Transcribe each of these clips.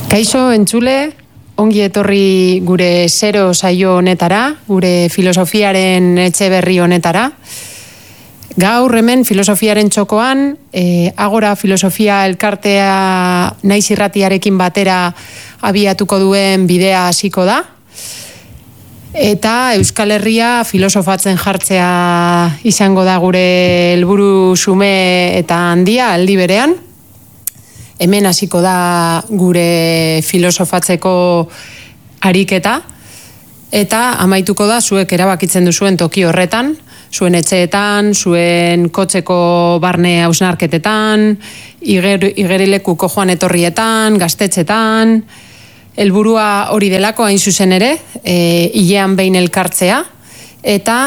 Kaixo entzule, ongi etorri gure zero saio honetara, gure filosofiaren etxe berri honetara. Gaur hemen filosofiaren txokoan, Agora Filosofia Elkartea naiz irratiarekin batera abiatuko duen bidea hasiko da. Eta Euskal Herria filosofatzen jartzea izango da gure helburu xume eta handia aldi berean. Hemen hasiko da gure filosofatzeko ariketa, eta amaituko da zuek erabakitzen duzuen toki horretan, zuen etxeetan, zuen kotxeko barne hausnarketetan, igerilekuko joan etorrietan, gaztetxetan. Helburua hori delako hain zuzen ere, hilean behin elkartzea, eta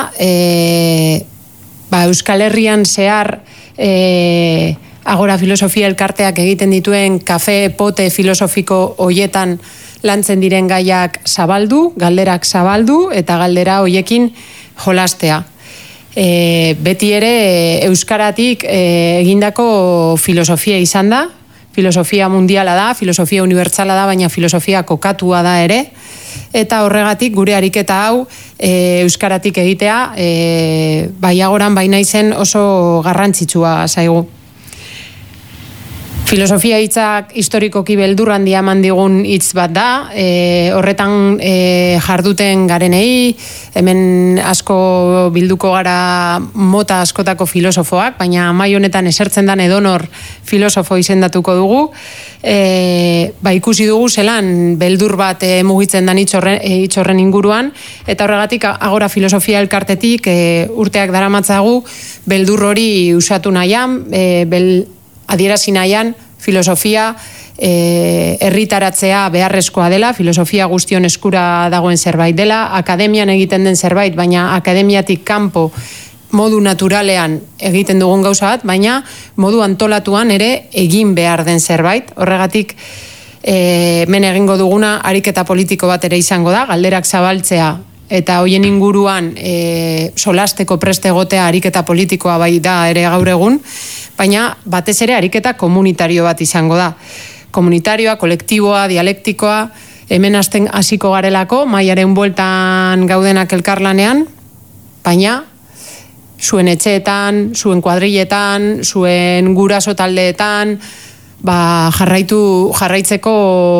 Euskal Herrian zehar Agora Filosofia Elkarteak egiten dituen kafe pote filosofiko hoietan lantzen diren gaiak zabaldu, galderak zabaldu, eta galdera hoiekin jolastea. Beti ere euskaratik egindako filosofia izan da, filosofia mundiala da, filosofia unibertsala da, baina filosofia kokatua da ere, eta horregatik gure ariketa hau euskaratik egitea, bai Agoran bai naizen oso garrantzitsua zaigu. Filosofia hitzak historikoki beldur handia eman digun hitz bat da, horretan jarduten garenei, hemen asko bilduko gara mota askotako filosofoak, baina mai honetan esertzen dan edonor filosofo izendatuko dugu. Ikusi dugu zelan beldur bat mugitzen dan hitz horren inguruan, eta horregatik Agora Filosofia Elkartetik urteak daramatzagu beldur hori usatu nahian, adierazi nahian filosofia herritaratzea beharrezkoa dela, filosofia guztion eskura dagoen zerbait dela, akademian egiten den zerbait, baina akademiatik kanpo modu naturalean egiten dugun gauza bat, baina modu antolatuan ere egin behar den zerbait. Horregatik hemen egingo duguna ariketa politiko bat ere izango da, galderak zabaltzea eta hoien inguruan solasteko preste egotea ariketa politikoa bai da ere gaur egun, baina batez ere ariketa komunitario bat izango da. Komunitarioa, kolektiboa, dialektikoa, hemen hasiko garelako, maiaren bueltan gaudenak elkarlanean, baina zuen etxeetan, zuen kuadrilletan, zuen guraso taldeetan, jarraitzeko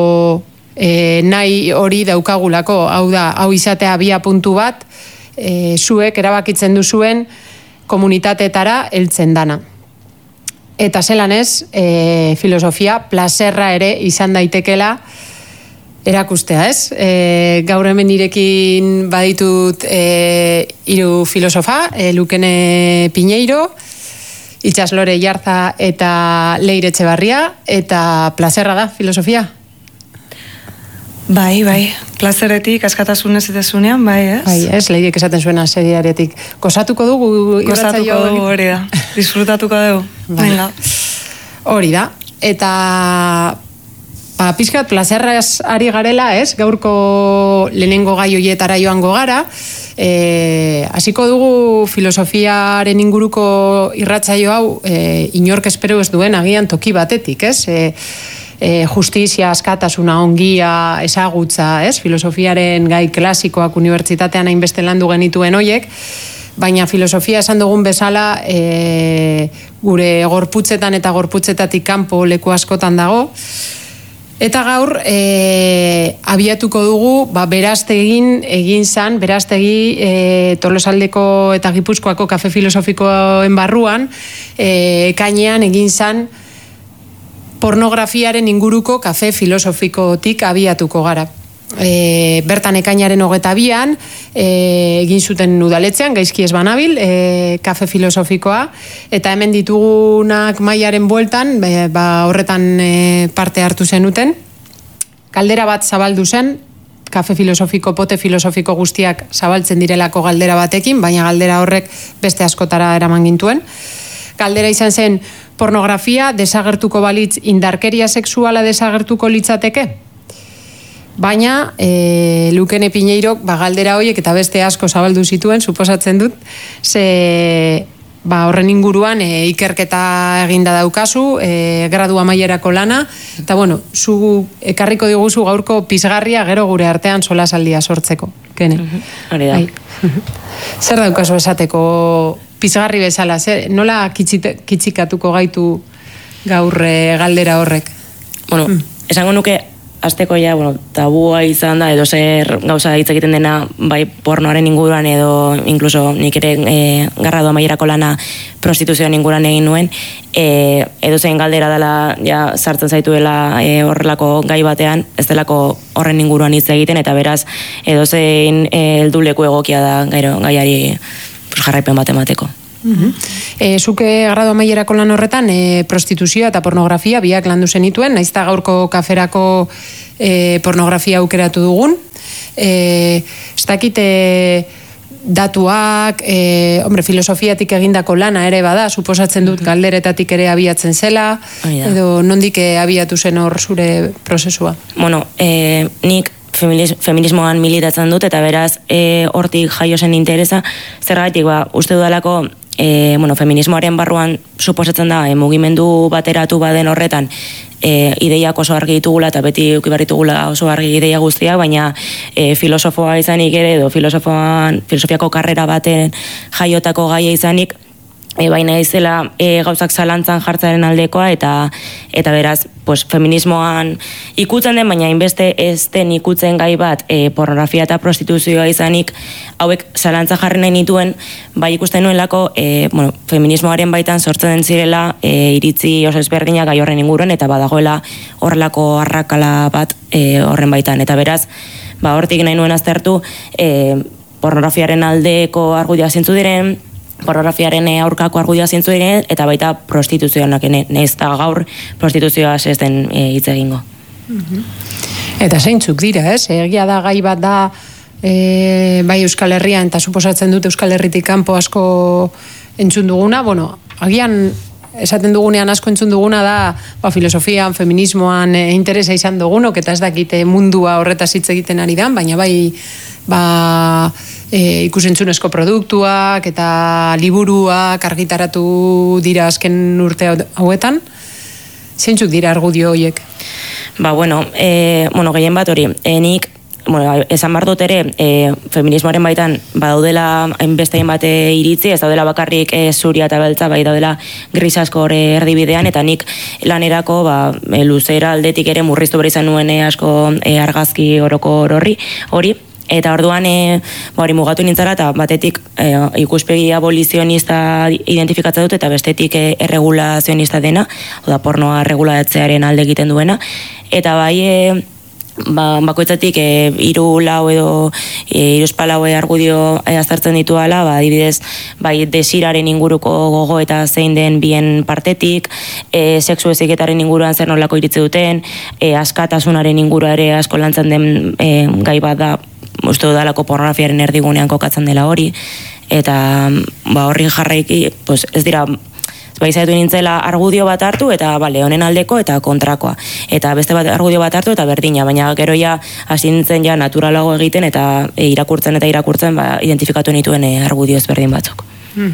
nahi hori daukagulako, hau izatea bia puntu bat, zuek erabakitzen duzuen komunitateetara heltzen dana. Eta zelan ez, filosofia plazerra ere izan daitekela erakustea, ez? Gaur hemen nirekin baditut 3 filosofa, Lukene Piñeiro, Itxaslore Jarza eta Leire Etxebarria, eta plazerra da filosofia? Bai, plazeretik, askatasunez eta zunean, bai, ez? Bai, ez, Leirek esaten zuena seriaretik. Gozatuko dugu irratsaio? Gozatuko dugu, hori da. Disfrutatuko dugu. Venga. Hori da. Eta pixkat plazerraz ari garela, ez? Gaurko lehenengo gai hoietara joango gara. Hasiko dugu filosofiaren inguruko irratsaio hau inork espero ez duen agian toki batetik, ez? Justizia, askatasuna, ongia, ezagutza, ez? Filosofiaren gai klasikoak unibertsitatean hainbeste landu genituen hoiek, baina filosofia esan dugun bezala gure gorputzetan eta gorputzetatik kanpo leku askotan dago. Eta gaur abiatuko dugu Berastegin egin zan, Berastegi Tolosaldeko eta Gipuzkoako kafe filosofikoen barruan ekainean egin zan pornografiaren inguruko kafe filosofikotik abiatuko gara. Bertan ekainaren 22an egin zuten udaletxean, gaizki ez banabil, kafe filosofikoa, eta hemen ditugunak mailaren bueltan, horretan parte hartu zenuten. Galdera bat zabaldu zen, kafe filosofiko, pote filosofiko guztiak zabaltzen direlako galdera batekin, baina galdera horrek beste askotara eraman gintuen. Galdera izan zen, pornografia desagertuko balitz indarkeria sexuala desagertuko litzateke? Baina Lukene Piñeirok galdera horiek eta beste asko zabaldu zituen, suposatzen dut, ze horren inguruan ikerketa eginda daukazu, gradu amaierako lana, eta zu ekarriko diguzu gaurko pizgarria gero gure artean solasaldia sortzeko. Kene? Hori da. Zer daukazu esateko pizgarri bezala, nola kitxikatuko gaitu gaur galdera horrek? Esango nuke, azteko tabua izan da, edo zer gauza hitz egiten dena, bai pornoaren inguruan, edo inkluso nik ere gradu amaierako lana prostituzioan inguruan egin nuen, edo zein galdera dela sartzen zaituela horrelako gai batean, ez delako horren inguruan hitz egiten, eta beraz, edo zein helduleku egokia da gaiari jarraipen bat emateko. Zuke gradu amaierako lan horretan prostituzioa eta pornografia biak landu zenituen, naizta gaurko kaferako pornografia aukeratu dugun. Ez dakit datuak, filosofiatik egindako lana ere bada, suposatzen dut galderetatik ere abiatzen zela, edo nondik abiatu zen hor zure prozesua? Nik feminismoan militatzen dut, eta beraz hortik jaio zen interesa, zergatik uste dudalako feminismoaren barruan suposatzen da mugimendu bateratu baden horretan ideiak oso argi ditugula eta beti ukibarritugula oso argi ideia guztiak, baina filosofoa izanik ere edo filosofiako karrera baten jaiotako gaia izanik baina izela gauzak zalantzan jartzaren aldekoa eta beraz feminismoan ikutzen den, baina inbeste ez den ikutzen gai bat pornografia eta prostituzioa izanik hauek zalantza jarri nahi nituen, bai ikusten nuelako feminismoaren baitan sortzen den zirela iritzi oso ezberdinak gai horren inguruan, eta badagoela horrelako arrakala bat horren baitan, eta beraz hortik nahi nuen aztertu pornografiaren aldeko argudioa zintzu diren, pornografiaren aurkako argudioa zintzu diren, eta baita prostituzioanak, nahiz eta gaur prostituzioa ez den hitz egingo. Eta zeintzuk dira, ez? Egia da gai bat da bai Euskal Herrian, eta suposatzen dut Euskal Herritik kanpo asko entzun duguna, agian esaten dugunean asko entzun duguna da filosofian, feminismoan interesa izan dugunok, eta ez dakite mundua horretaz hitz egiten ari dan, baina bai ikusentzunezko produktuak eta liburuak argitaratu dira azken urte hauetan. Zeintzuk dira argudio horiek? Gehien bat hori, nik esan behar dut ere feminismoaren baitan badaudela hainbestein bate iritzi, ez daudela bakarrik zuria eta beltza, bai daudela gris asko erdibidean, eta nik lanerako luzera aldetik ere murriztu behar izan nuen asko argazki orokor hori, eta orduan hori mugatu nintzara, eta batetik ikuspegi abolizionista identifikatzen dut, eta bestetik erregulazionista dena, oda pornoa regulatzearen alde egiten duena, eta bai bakoitzatik hiru lau edo hiruzpalau argudio aztertzen dituala, adibidez bai desiraren inguruko gogo eta zein den bien partetik, sexu heziketaren inguruan zer nolako iritzi duten, askatasunaren ingurua ere asko lantzen den gai bat da, uste dudalako pornografiaren erdigunean kokatzen dela hori, eta horri jarraiki ez dira baizaitu nintzela argudio bat hartu, eta honen aldeko eta kontrakoa. Eta beste bat argudio bat hartu eta berdina, baina gero hasi nintzen naturalago egiten, eta irakurtzen identifikatu nituen argudio ezberdin batzuk.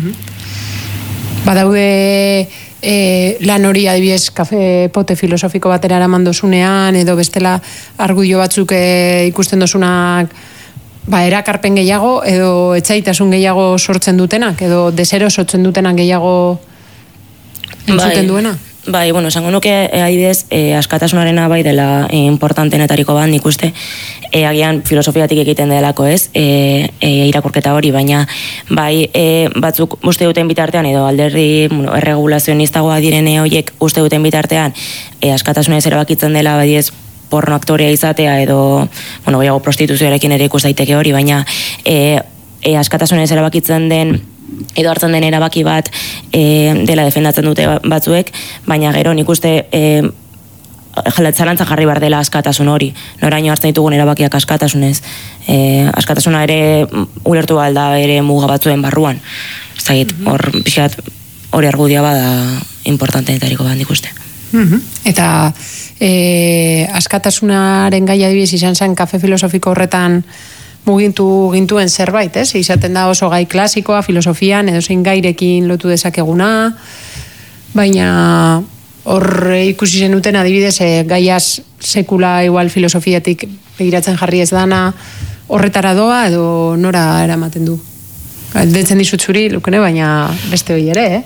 Badaude lan hori adibidez kafe pote filosofiko batera eraman dozunean, edo bestela argudio batzuk ikusten dozunak erakarpen gehiago, edo etxaitasun gehiago sortzen dutenak, edo desero sortzen dutenak gehiago entzuten duena? Esango nuke adibidez askatasunarena bai dela importantenetariko bat, nik uste agian filosofiatik egiten delako ez irakurketa hori, baina bai batzuk uste duten bitartean, edo alderdi erregulazionistagoa direne horiek uste duten bitartean askatasunez erabakitzen dela badiez porno aktorea izatea, edo gehiago prostituzioarekin ere ikus daiteke hori, baina askatasunez erabakitzen den edo hartzen den erabaki bat dela defendatzen dute batzuek, baina gero nik uste zalantza jarri behar dela askatasun hori, noraino hartzen ditugun erabakiak askatasunez, askatasuna ere ulertu balda ere muga batzuen barruan, zait, hor pixat hori argudia bada importantenetariko bat nik uste. Eta askatasunaren gaia adibidez izan zen kafe filosofiko horretan mugintu gintuen zerbait, ez? Izaten da oso gai klasikoa, filosofian, edo zein gairekin lotu dezakeguna, baina hor ikusi zenuten adibidez gaiaz sekula igual filosofiatik begiratzen jarri ez dana horretara doa edo nora eramaten du. Detzen dizut zuri, Lukene, baina beste hori ere,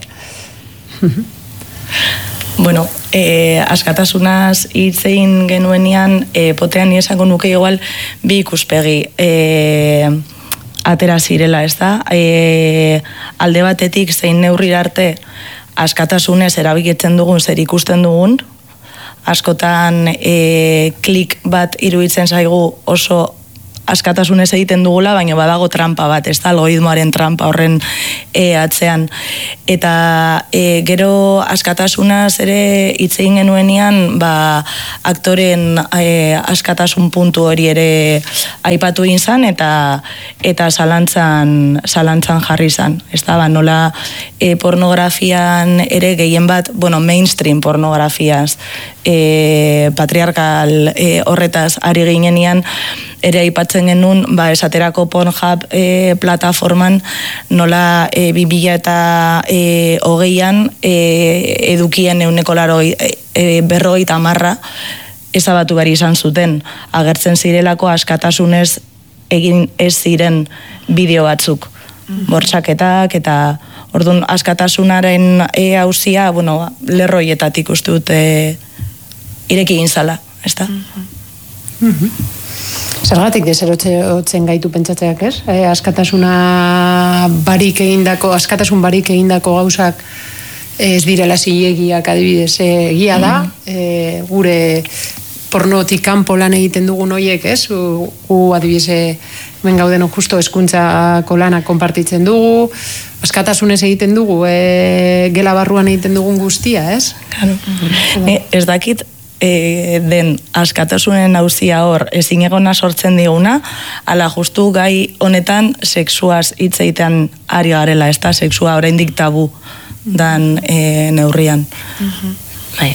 Bueno, askatasunaz hitzein genuenean, potean esango nuke igual bi ikuspegi atera zirela, ez da? Alde batetik zein neurri arte askatasunez erabikitzen dugun, zer ikusten dugun, askotan klik bat iruditzen zaigu oso askatasunez egiten dugula, baina badago trampa bat, ez da, algoritmoaren trampa horren atzean. Eta gero askatasunaz ere hitz egin genuenean, aktoren askatasun puntu hori ere aipatu egin zan, eta zalantzan jarri zan. Ez da, nola pornografian ere gehien bat, mainstream pornografiaz, patriarkal horretaz ari ginenean, ere aipatzen genuen, esaterako Pornhub plataforman nola 2008an edukien 150 ezabatu behar izan zuten, agertzen zirelako askatasunez egin ez ziren bideo batzuk, bortxaketak eta orduan askatasunaren hauzia, lerroietatik uste dut ireki egin zala, ez da? Zergatik deserotzen gaitu pentsatzeak, ez? Askatasun barik egindako gauzak ez direla zilegiak adibidez egia da, gure pornotik kanpo lan egiten dugun horiek, ez? Gu adibidez hemen gauden justo hezkuntzako lanak konpartitzen dugu, askatasunez egiten dugu, gela barruan egiten dugun guztia, ez? Claro. Ez dakit den askatasunen auzia hor ezin egona sortzen diguna, ala justu gai honetan sexuaz hitz egiten ari garela, ez da, sexua oraindik tabu dan neurrian. Bai,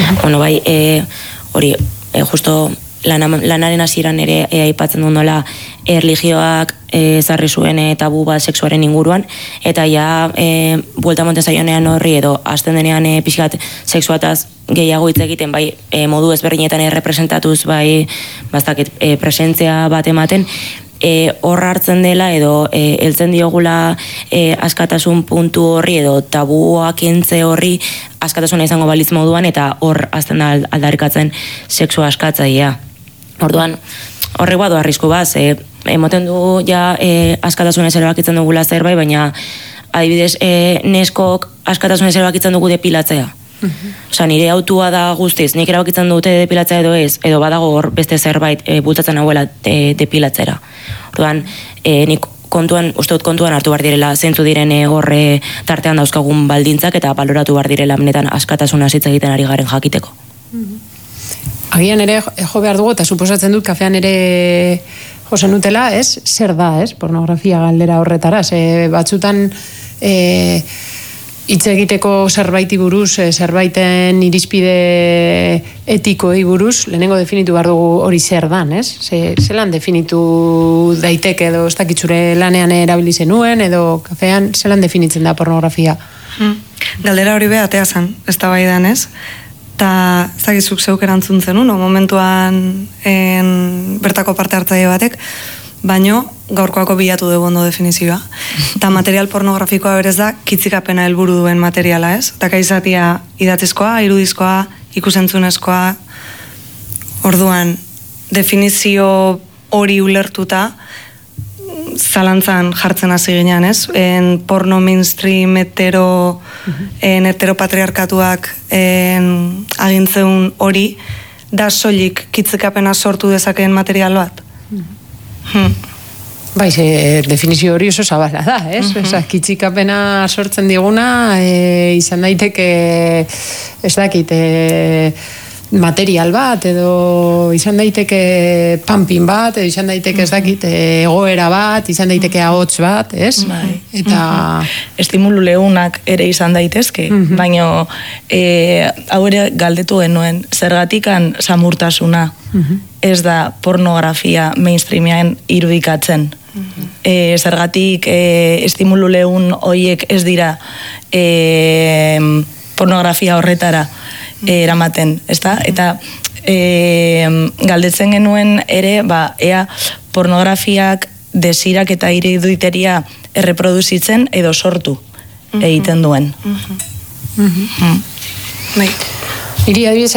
hori, justo lanaren hasieran ere aipatzen duen nola erlijioak ezarri zuen tabu bat sexuaren inguruan, eta ja buelta monten zaionean horri edo hasten denean pixkat sexuataz gehiago hitz egiten, modu ezberdinetan representatuz, bastakit presentzia bat ematen, hor hartzen dela edo heltzen diogula askatasun puntu horri edo tabuak entze horri askatasuna izango balitz moduan, eta hor azten da aldarrikatzen sexua askatzaia. Orduan, horrek badu arrisku bat, emoten du ja askatasunez erabakitzen dugula zerbait, baina adibidez neskok askatasunez erabakitzen dugu depilatzea. Osa, nire autua da guztiz, nik erabakitzen dute depilatzea edo ez, edo badago hor beste zerbait bultzatzen hauela depilatzera. Orduan, nik uste dut kontuan hartu behar direla zentzu diren horre tartean dauzkagun baldintzak, eta baloratu behar direla benetan askatasuna hitz egiten ari garen jakiteko. Agian ere jo behar dugu, eta suposatzen dut kafean ere josen utela, ez? Zer da, ez? Pornografia galdera horretara. Batzutan hitz egiteko zerbaiti buruz, zerbaiten irizpide etikoei buruz, lehenengo definitu behar dugu hori zer dan, ez? Zelan definitu daiteke edo ez dakitzure lanean erabili zenuen, edo kafean zelan definitzen da pornografia? Galdera hori behatea zen, ez da bai dan, ez? Eta zagizuk zeuk erantzun zenun, momentuan bertako parte hartzaile batek, baino gaurkoako bilatu dugu ondo definizioa. Eta material pornografikoa berez da, kitzikapena helburu duen materiala, ez? Eta kaizatia idatzizkoa, irudizkoa, ikusentzunezkoa, orduan, definizio hori ulertuta, zalantzan jartzen hasi ginean, ez? Porno mainstream heteropatriarkatuak agintzeun hori, da soilik kitzikapena sortu dezakeen material bat? Definizio hori oso zabala da, ez? Kitzikapena sortzen diguna, izan daiteke, ez dakit, material bat, edo izan daiteke pumping bat, edo izan daiteke ez dakit egoera bat, izan daiteke ahots bat, ez? Eta estimulu leunak ere izan daitezke, baina hau ere galdetu genuen, zergatikan samurtasuna ez da pornografia mainstreamean irudikatzen. Zergatik estimulu leun hoiek ez dira pornografia horretara eramaten, ezta? Eta galdetzen genuen ere, ea pornografiak desirak eta iruditeria erreproduzitzen edo sortu egiten duen. Iri adibidez,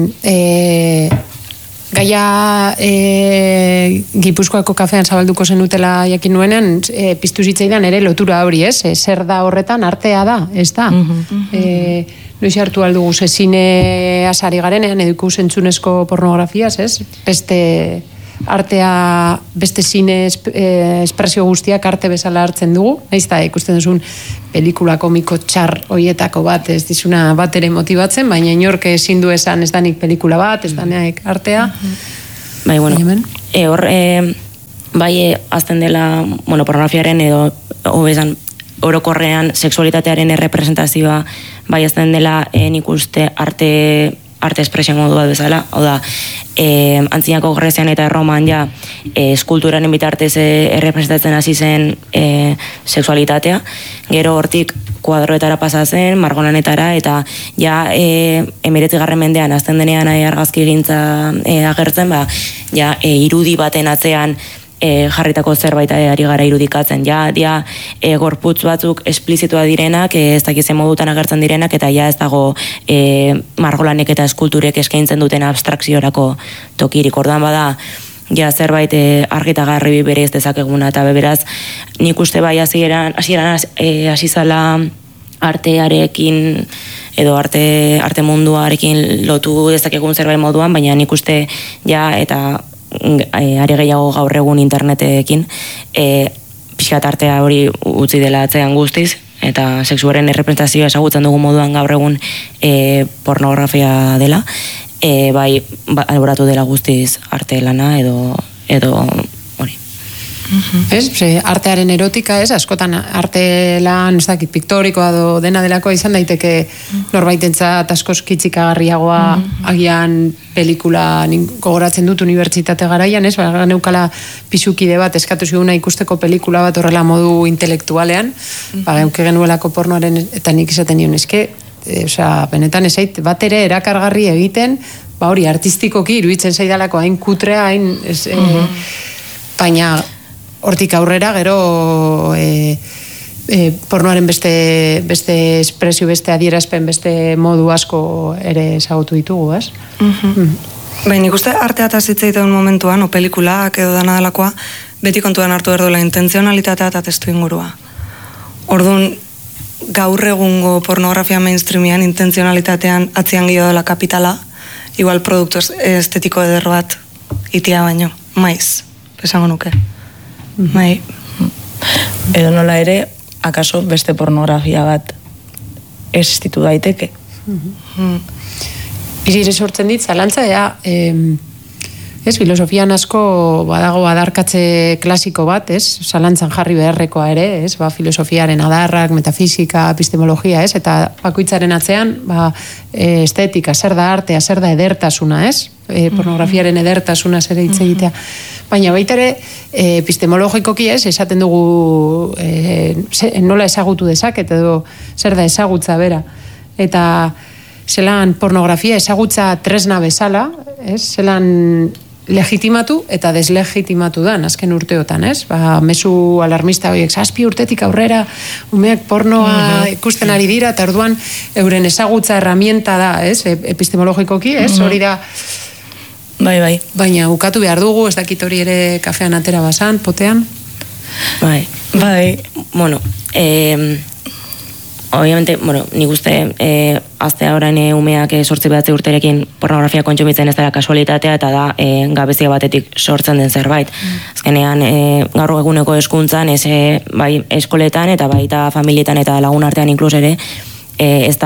gaia Gipuzkoako kafean zabalduko zenutela jakin nuenean, piztu zitzaidan ere lotura hori, ez? Zer da horretan, artea da, ez da? Noiz hartu aldugu zine asari garenean, edo ikusentzunezko pornografiaz, ez? Beste artea, beste zine espresio guztiak arte bezala hartzen dugu, nahiz da ikusten duzun pelikula komiko txar hoietako bat, ez dizuna bat ere motibatzen, baina inork ezin du esan ez danik pelikula bat, ez danik artea. Bai, bueno, bai, azten dela, pornografiaren edo, hobesan, orokorrean sexualitatearen errepresentazioa bai azten dela nik uste arte espresio modu bat bezala, hau da, antzinako Grezian eta Erroman ja eskulturaren bitartez errepresentatzen hasi zen sexualitatea, gero hortik kuadroetara pasa zen, margonanetara, eta ja 19. mendean azten denean argazki gintza agertzen, ja irudi baten atzean jarritako zerbait ari gara irudikatzen. Ja, gorputz batzuk esplizitua direnak, ez dakizen modutan agertzen direnak, eta ja ez dago margolanek eta eskulturek eskaintzen duten abstrakziorako tokirik. Orduan bada, ja zerbait argi eta garbi berez dezakeguna, eta beraz, nik uste bai hasieran hasi zala artearekin edo arte munduarekin lotu dezakegun zerbait moduan, baina nik uste ja eta are gehiago gaur egun internetekin pixkat artea hori utzi dela atzean guztiz, eta sexuaren errepresentazioa ezagutzen dugu moduan gaur egun pornografia dela, bai alboratu dela guztiz arte lana edo hori. Ez, artearen erotika, ez, askotan arte lan, ez dakit, piktorikoa edo dena delakoa izan daiteke norbaitentzat askoz kitzikagarriagoa agian pelikula gogoratzen dut unibertsitate garaian, ez, neukala pisukide bat eskatu ziguna ikusteko pelikula bat horrela modu intelektualean, euke genuelako pornoaren, eta nik izaten nion, eske, benetan ezait, bat ere erakargarri egiten, hori artistikoki iruditzen zaidalako hain kutrea, hain, baina hortik aurrera, gero pornoaren beste espresio, beste adierazpen, beste modu asko ere ezagutu ditugu, ez? Baina ikuste artea eta zitzaiten momentuan, o pelikulak edo dana delakoa, beti kontuan hartu erdola intentzionalitatea eta testu ingurua. Orduan, gaur egungo pornografia mainstreamian intentzionalitatean atzian gehiago dela kapitala, igual produktu estetiko ederro bat itia baino, maiz, esango nuke. Bai. Edo nola ere, akaso beste pornografia bat existitu daiteke. Irire sortzen dit, zalantza, filosofian asko badago adarkatze klasiko bat, zalantzan jarri beharrekoa ere, filosofiaren adarrak, metafisika, epistemologia, eta bakoitzaren atzean, estetika, zer da artea, zer da edertasuna, pornografiaren edertasuna zer hitz egitea. Baina baita ere, epistemologikoki esaten dugu nola ezagutu dezaket, edo zer da ezagutza bera. Eta zelan pornografia ezagutza tresna bezala, zelan legitimatu eta deslegitimatu dan, azken urteotan, mezu alarmista horiek, 7 urtetik aurrera, umeak pornoa ikusten ari dira, eta orduan euren ezagutza herramienta da, epistemologikoki, hori da. Bai. Baina ukatu behar dugu, ez dakit hori ere kafean atera basan, potean? Bai. Bueno, obviamente, nik uste azte orain umeak 8 urterekin pornografia kontsumitzen ez dela kasualitatea, eta da gabezia batetik sortzen den zerbait. Azkenean, gaur eguneko hezkuntzan, bai eskoletan eta baita familietan eta lagun artean inklus ere, ez da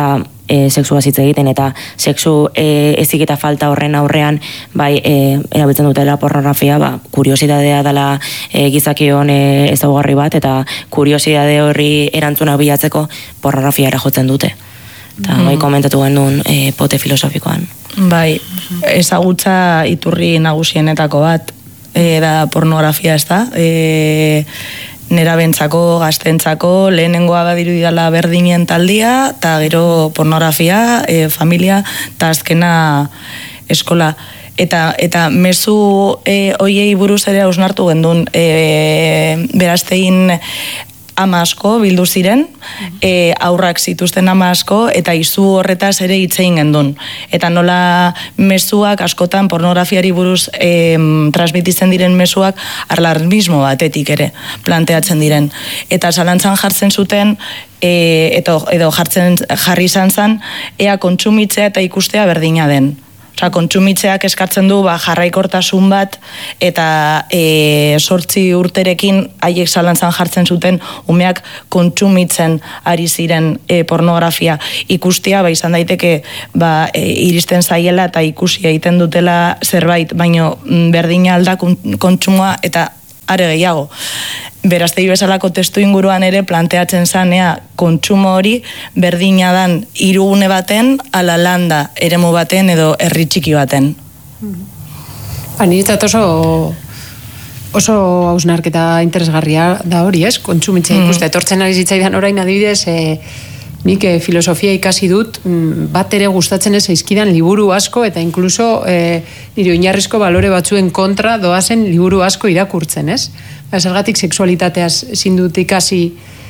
sexua hitz egiten, eta sexu heziketa falta horren aurrean, bai, erabiltzen dutela pornografia, kuriositatea dela gizakion ezaugarri bat, eta kuriositate horri erantzuna bilatzeko pornografiara jotzen dute. Eta bai komentatu genuen pote filosofikoan. Bai, ezagutza iturri nagusienetako bat da pornografia, ez da? Nerabentzako, gaztentzako, lehenengoa badiru dela berdinen taldia, eta gero pornografia, familia, eta azkena eskola. Eta mezu hoiei buruz ere hausnartu gendun, beraztein ama asko bildu ziren, aurrak zituzten ama asko, eta izu horretaz ere hitzein gendun. Eta nola mezuak askotan pornografiari buruz transmititzen diren mezuak alarmismo batetik ere planteatzen diren. Eta zalantzan jartzen zuten, edo jarri izan zen, ea kontsumitzea eta ikustea berdina den. Kontsumitzeak eskartzen du jarraikortasun bat, eta 8 urterekin haiek zalantzan jartzen zuten umeak kontsumitzen ari ziren pornografia ikustea, izan daiteke iristen zaiela eta ikusi egiten dutela zerbait, baino berdina alda kontsumoa eta are gehiago. Beraztegi bezalako testu inguruan ere planteatzen zanea kontsumo hori berdina dan hirigune baten, ala landa eremu baten edo herri txiki baten. Niretzat oso hausnarketa interesgarria da hori, ez? Kontsumitzea ikuste. Etortzen ari zitzaidan orain adibidez, nik filosofia ikasi dut, bat ere gustatzen ez zaizkidan liburu asko, eta inkluso nire oinarrizko balore batzuen kontra doazen liburu asko irakurtzen, ez? Zergatik sexualitateaz ezin dut ikasi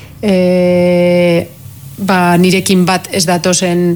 nirekin bat ez datozen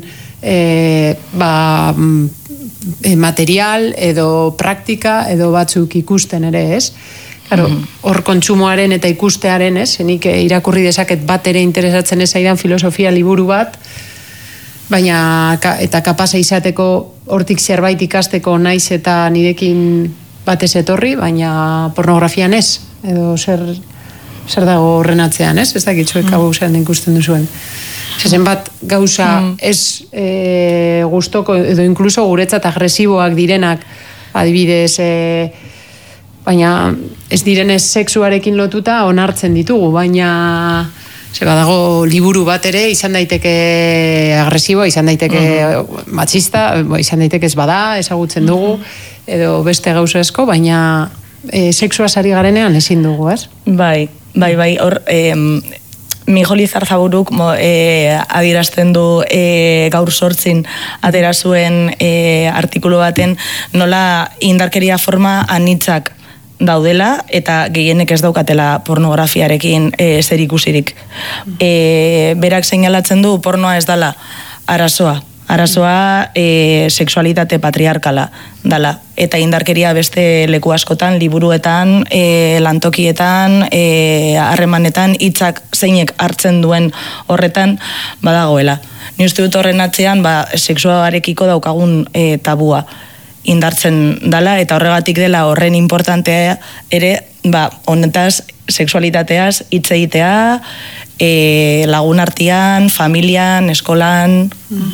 material edo praktika edo batzuk ikusten ere, ez? Claro, hor kontsumoaren eta ikustearen, ez? Nik irakurri dezaket bat ere interesatzen ez zaidan filosofia liburu bat, baina eta kapasa izateko hortik zerbait ikasteko naiz eta nirekin batez etorri, baina pornografian ez, edo zer dago horren atzean, ez? Ez dakitzuek hau zen ikusten duzuen. Zenbat gauza ez gustoko, edo inkluso guretzat agresiboak direnak, adibidez, baina ez direnez sexuarekin lotuta onartzen ditugu, baina badago liburu bat ere, izan daiteke agresiboa, izan daiteke machista, izan daiteke ez bada, ezagutzen dugu, edo beste gauza esko, baina sexua sari garenean ezin dugu, ez? Bai, hor, Mijoli Zarzaburuk adierazten du gaur 8 atera zuen artikulu baten nola indarkeria forma anitzak daudela eta gehienek ez daukatela pornografiarekin zer ikusirik. Berak seinalatzen du pornoa ez dala arazoa. Arazoa sexualitate patriarkala dala. Eta indarkeria beste leku askotan, liburuetan, lantokietan, harremanetan, hitzak zeinek hartzen duen horretan badagoela. Ni uste dut horren atzean, sexuarekiko daukagun tabua indartzen dala, eta horregatik dela horren importantea ere, honetaz, sexualitateaz hitz egitea, lagun artean, familian, eskolan.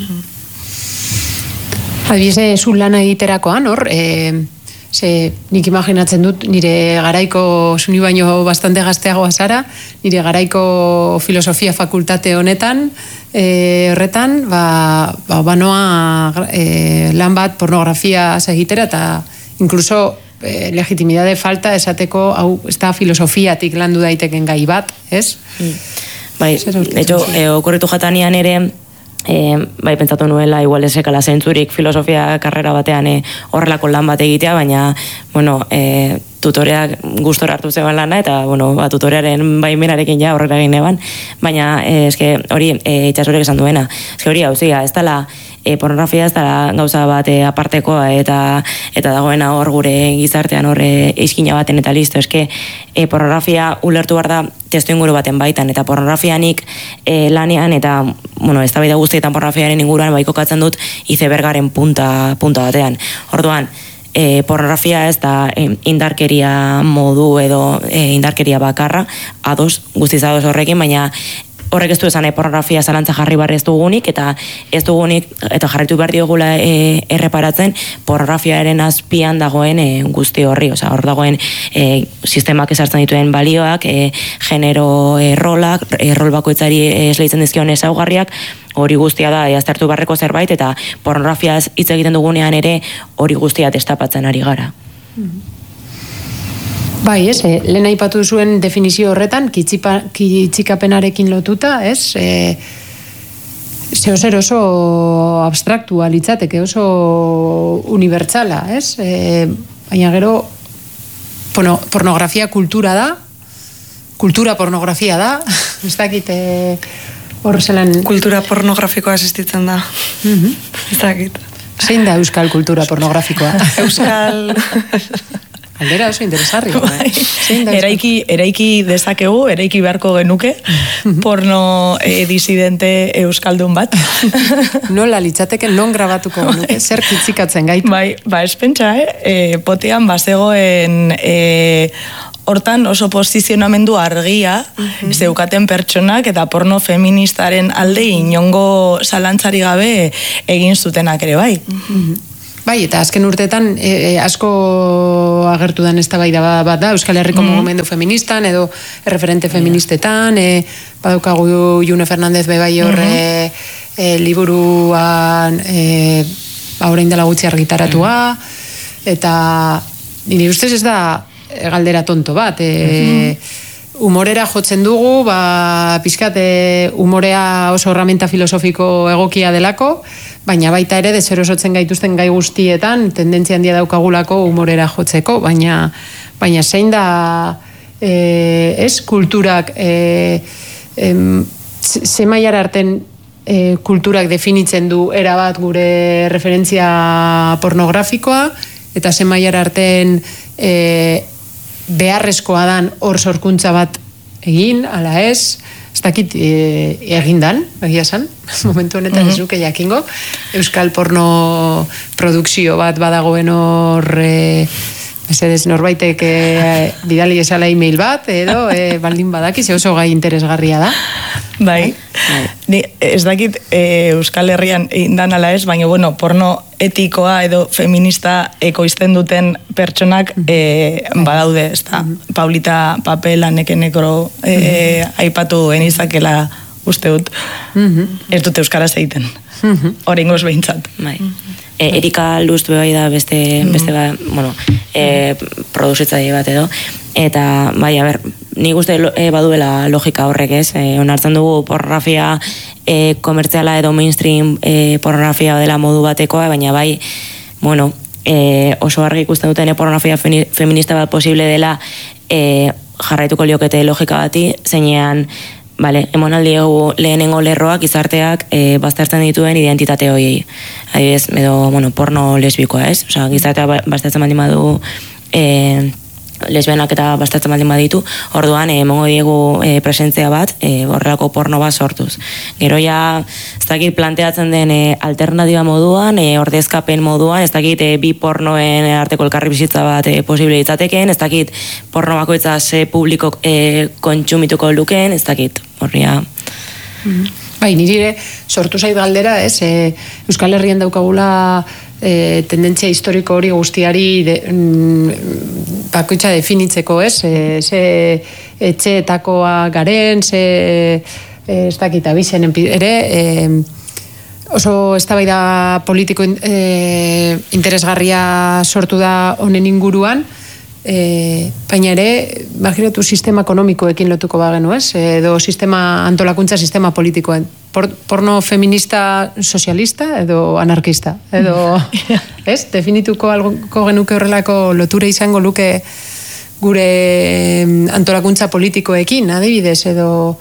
Adibidez, zu lana egiterakoan, hor, nik imaginatzen dut, nire garaiko, zuni baino bastante gazteagoa zara, nire garaiko filosofia fakultate honetan, horretan, banoa lan bat pornografia egitera, eta inkluso legitimidade falta esateko, hau, ez da filosofiatik landu daiteken gai bat, ez? Bai, de hecho, okurritu jatanian ere, pentsatu nuela igual esekala zentzurik filosofia karrera batean horrelako lan bat egitea, baina tutoreak gustora hartu zeban lana, eta tutorearen baimenarekin ja horrela egin eban, baina hori itxasurek esan duena, hori hauzia, ez dela pornografia ez dela gauza bat apartekoa eta dagoena hor gure gizartean hor izkina baten eta listo, pornografia ulertu behar da testu inguru baten baitan, eta pornografianik lanean, eta ez da baita guztietan pornografiaren inguruan kokatzen dut izebergaren punta batean. Orduan, pornografia ez da indarkeria modu edo indarkeria bakarra, guztiz ados horrekin, baina horrek ez du esan pornografia zalantza jarri barri ez dugunik, eta ez dugunik, eta jarritu behar diogula erreparatzen, pornografiaren azpian dagoen guzti horri, hor dagoen sistemak ezartzen dituen balioak, genero rolak, rol bakoitzari esleitzen dizkion ezaugarriak, hori guztia da aztertu barreko zerbait, eta pornografiaz hitz egiten dugunean ere hori guztia destapatzen ari gara. Bai, lehen aipatu zuen definizio horretan, kitzikapenarekin lotuta, zer oso abstraktua litzateke, oso unibertsala, baina gero pornografia kultura da, kultura pornografia da, ez dakit hor zelan... Kultura pornografikoa existitzen da, ez dakit. Zein da euskal kultura pornografikoa? Euskal... Aldera oso interesarri. Eraiki dezakegu, eraiki beharko genuke, porno disidente euskaldun bat. Nola litzateke non grabatuko genuke, zer kitzikatzen gaitu. Bai, ez pentsa, potean bazegoen... Hortan oso posizionamendu argia zeukaten pertsonak eta porno feministaren alde inongo zalantzari gabe egin zutenak ere bai. Bai, eta azken urteetan asko agertu den eztabaida bat da, Euskal Herriko mugimendu feministan edo referente feministetan, badaukagu June Fernandez bebai horre liburuan orain dela gutxi argitaratua, eta nire ustez ez da galdera tonto bat, humorera jotzen dugu, pizkat humorea oso herramienta filosofiko egokia delako, baina baita ere deserosotzen gaituzten gai guztietan tendentzia handia daukagulako humorera jotzeko, baina zein da kulturak ze mailara arten kulturak definitzen du erabat gure referentzia pornografikoa, eta ze mailara arten beharrezkoa dan hor sorkuntza bat egin, ala ez dakit egindan, egia esan, momentu honetan ez duke jakingo, euskal porno produkzio bat badagoen hor, mesedez norbaitek bidali esala e-mail bat, edo baldin badaki, ze oso gai interesgarria da. Bai, ez dakit Euskal Herrian indan ala ez, baina bueno, porno etikoa edo feminista ekoizten duten pertsonak badaude, ez da, Paulita Papela nekenekro aipatu enizakela uste dut, ez dute euskaraz egiten, horrengoz behintzat. Bai. Erika Lust bai da beste bueno, produzitzaile bat edo, eta bai, a ber, nik uste baduela logika horrek ez, onartzen dugu pornografia komertziala edo mainstream pornografia dela modu batekoa, baina bai, bueno, oso argi ikusten duten pornografia feminista bat posible dela jarraituko liokete logika bati, zeinean emonaldi egu lehenengo lerroak gizarteak baztertzen dituen identitate horiei. Adibidez, edo, porno lesbikoa, ez? Osa, gizarteak baztertzen baldin badu lesbianak eta baztertzen baldin baditu, orduan, emongo diegu presentzia bat, horrelako porno bat sortuz. Gero ja, ez dakit planteatzen den alternatiba moduan, ordezkapen moduan, ez dakit bi pornoen arteko elkarri bizitza bat posible ditzateken, ez dakit porno bakoitza ze publiko kontsumituko lukeen, ez dakit, horria. Bai, nire sortu zait galdera, ez? Euskal Herrian daukagula tendentzia historiko hori guztiari bakoitza definitzeko, ez? Ze etxeetakoa garen, ze ez dakit abizen ere, oso eztabaida politiko interesgarria sortu da honen inguruan, baina ere, imagiratu sistema ekonomikoekin lotuko bagenu, ez? Edo antolakuntza sistema politikoen. Porno feminista sozialista edo anarkista. Edo, ez? Definituko genuke horrelako lotura izango luke gure antolakuntza politikoekin, adibidez, edo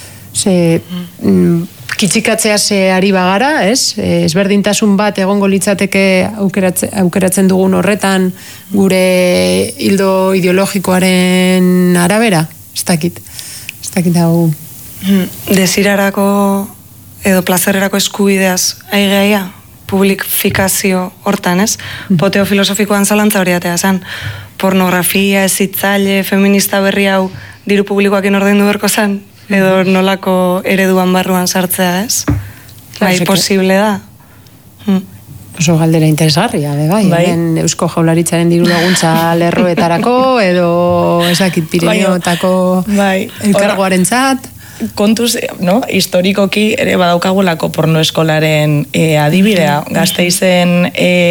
kitzikatzea ze ari bagara, ez? Ezberdintasun bat egongo litzateke aukeratzen dugun horretan gure hildo ideologikoaren arabera? Ez dakit hau. Desirarako edo plazererako eskubideaz aigeaia, publifikazio hortan, ez? Poteo filosofikoan zalantza hori atea zen. Pornografia, ezitzaile, feminista berri hau diru publikoakin ordaindu berko zen, edo nolako ereduan barruan sartzea, ez? Bai, posible da. Oso galdera interesgarria, bai. Hemen Eusko Jaurlaritzaren diru laguntza lerroetarako, edo ezakit Pirinioetako elkargoarentzat. Kontuz, no? Historikoki ere badaukagulako pornoeskolaren adibidea. Gasteizen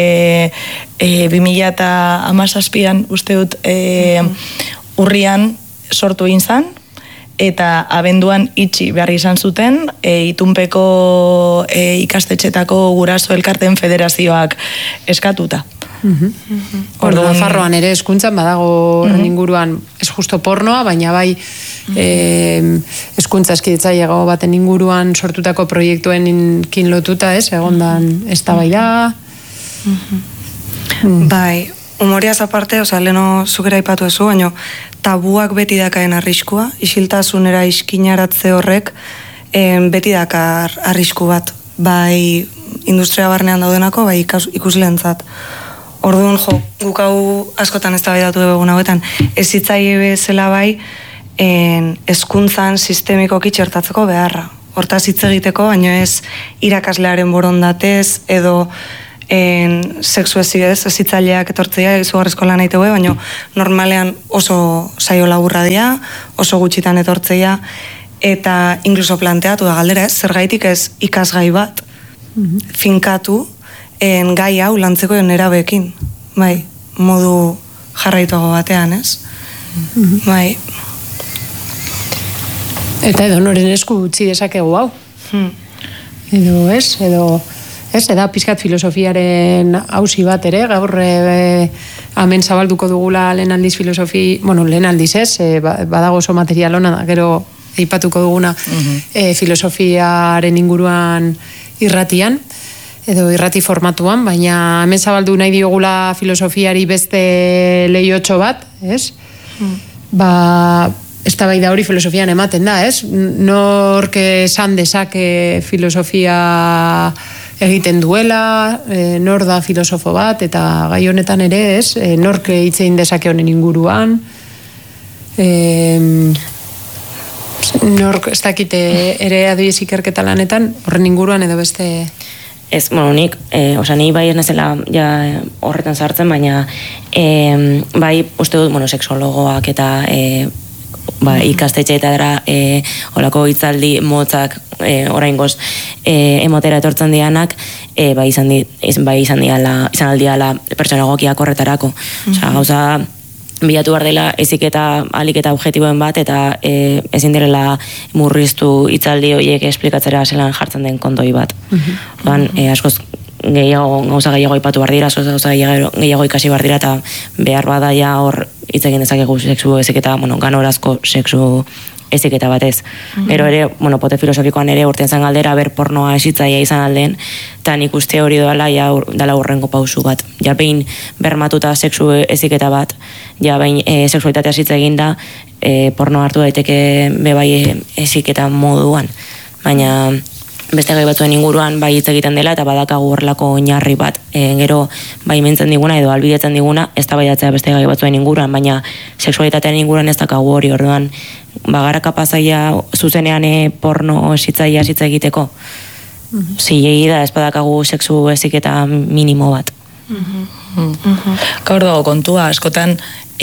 2017an uste dut urrian sortu egin zan, eta abenduan itxi behar izan zuten, itunpeko ikastetxetako guraso elkarteen federazioak eskatuta. Orduan Nafarroan ere hezkuntzan badago horren inguruan, ez justo pornoa, baina bai hezkuntza eskidetzaileago baten inguruan sortutako proiektuenekin lotuta, ez, egondan eztabaida. Bai, humoriaz aparte, leheno zukera aipatu ezu, baina tabuak beti dakaen arriskua, isiltasunera iskinaratze horrek beti dakar arrisku bat, bai industria barnean daudenako, bai ikusleentzat. Orduan, guk hau askotan eztabaidatu egun hauetan, ez hitzaile bezala bai, hezkuntzan sistemikoki txertatzeko beharra. Hortaz hitz egiteko, baina ez irakaslearen borondatez, edo sexu ez hitzaileak etortzea, izugarrizko lan egiteko, baina normalean oso saio laburra dira, oso gutxitan etortzea, eta inkluso planteatu da galdera ez, zergaitik ez ikasgai bat, finkatu, gai hau lantzeko nerabeekin, bai, modu jarraituago batean, ez? Bai. Eta edo noren esku utzi dezakegu hau. Edo ez, eda pizkat filosofiaren auzi bat ere, gaur hemen zabalduko dugula lehen aldiz lehen aldiz ez, badago oso material hona, gero eipatuko duguna filosofiaren inguruan irratian, edo irrati formatuan, baina hemen zabaldu nahi diogula filosofiari beste lehiotxo bat, ez? Eztabaida hori filosofian ematen da, ez? Nork esan dezake filosofia egiten duela, nor da filosofo bat, eta gai honetan ere, ez? Nork hitz egin dezake honen inguruan, nork ez dakite ere adibidez ikerketa lanetan, horren inguruan edo beste... Ez, nik bai ez nezela horretan sartzen, baina bai uste dut, sexologoak eta ikastetxeetara olako hitzaldi motzak oraingoz emotera etortzen dianak, izan aldiala pertsona egokiak horretarako. Gauza bilatu behar dela ezik eta alik eta objektiboen bat, eta ezin direla murriztu hitzaldi horiek esplikatzera zelan jartzen den kontoi bat. Askoz gauza gehiago ipatu behar dira, gauza gehiago ikasi behar dira, eta behar bada ja hor hitz egin dezakegu sexu eziketa, ganorazko sexu eziketa batez. Gero ere, pote filosofikoan ere urtean zan galdera, pornoa esitzaia izan alden, eta nik uste hori dala urrengo pausu bat. Ja behin bermatuta sexu eziketa bat, ja behin sexualitatea esitza eginda, porno hartu daiteke bebai eziketa moduan. Baina beste gai batzuen inguruan bai hitz egiten dela, eta badakagu horrelako oinarri bat. Gero bai mentzen diguna edo albidetzen diguna, ez da baiatzea beste gai batzuen inguruan, baina sexualitatean inguruan ez dakagu hori, orduan bagara kapazaia zuzenean porno esitzaia esitza egiteko. Zilegi da, ez badakagu sexu eziketa minimo bat. Gaur dago kontua, askotan